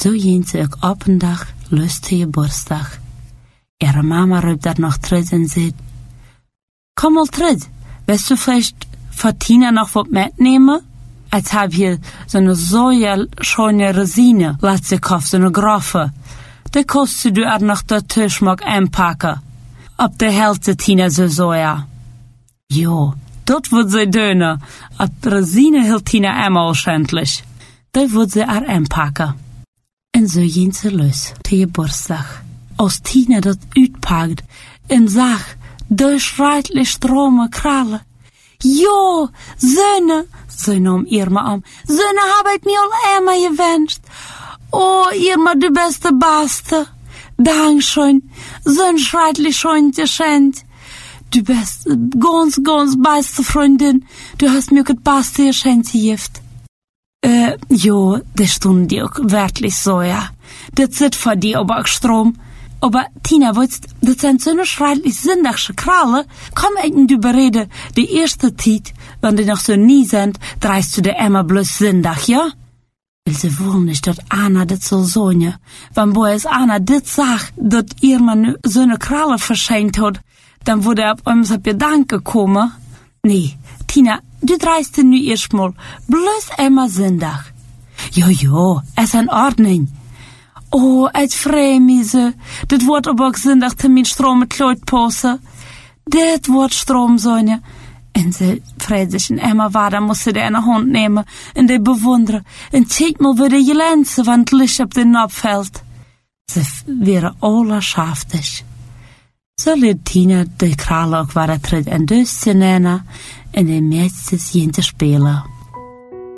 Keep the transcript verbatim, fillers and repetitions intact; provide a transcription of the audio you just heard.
Zo ging ze ook op een dag lust te geburtsdag. Ihre Mama riep daar noch terug en zei, komm mal terug, willst du vielleicht für Tina noch was mitnehmen? Als hab hier so eine so schöne Rosine, laat ze kaufen, so eine große. Die kostet du auch noch der Tisch mag einpacken. Ob der Hälfte Tina so so ja. Jo, dort wird sie dünner. Ob Rosine hält Tina einmal schändlich. Die wird sie auch einpacken. En so ging sie los, die Geburtstag. Als Tina dat uitpakt en zag de schreitlich Strome krallen. Jo, Söhne, so nahm Irma an, Söhne hab ich mir all einmal gewünscht. Oh, Irma, du bist der Beste. Dankeschön, so ein schreitlich schön Geschenk. Du bist ganz, ganz beste Freundin. Du hast mir das beste Geschenk gegeben. Äh, jo, das stund dir auch wirklich so, ja. Das sitzt vor dir aber Strom. Aber Tina, weißt, das sind so eine schreitlich sinnliche Krallen. Komm eben du bereden, die erste Zeit, wenn die noch so nie sind, dreist du dir immer bloß sinnig, ja? Weil sie wollen nicht, dass Anna das so sagen. Wenn boys Anna das sagt, dass ihr man so eine Kralle verschenkt hat, dann würde er auf uns auf Gedanken kommen. Nee, Tina, du dreist dir nur erstmal, bloß immer sinnig. Jo, jo, es ist in Ordnung. Oh, het vreemd me ze. Dit wordt op ook zondag te mijn stroom met kloot passen. Dit wordt stroom, Sonja. En ze vreemd zich en Emma waar, dan moest ze de in de hand nemen en die bewonderen. En kijk maar weer de glanzen van het licht op de napveld. Ze waren allerschaftig. Zo liet Tina de kralen ook waar het en dus te nemen en de meisjes zien te spelen.